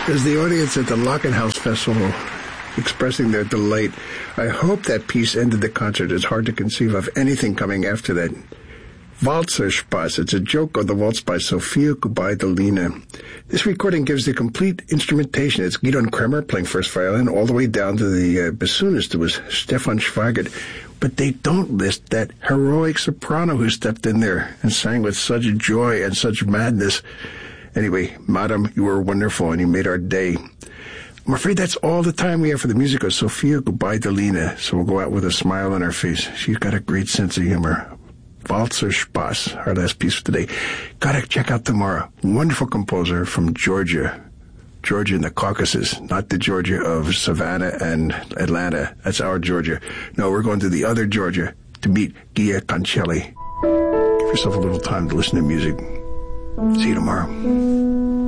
As the audience at the Lockenhaus Festival expressing their delight, I hope that piece ended the concert. It's hard to conceive of anything coming after that. Walzerspaß. It's a joke on the waltz by Sophia Gubaidulina. This recording gives the complete instrumentation. It's Gidon Kremer playing first violin all the way down to the bassoonist. It was Stefan Schweigert. But they don't list that heroic soprano who stepped in there and sang with such joy and such madness. Anyway, Madam, you were wonderful and you made our day. I'm afraid that's all the time we have for the music of Sophia Gubaidulina, so we'll go out with a smile on our face. She's got a great sense of humor. Walzerspaß, our last piece for today. Gotta check out tomorrow. Wonderful composer from Georgia. Georgia in the Caucasus, not the Georgia of Savannah and Atlanta. That's our Georgia. No, we're going to the other Georgia to meet Gia Concelli. Give yourself a little time to listen to music. See you tomorrow.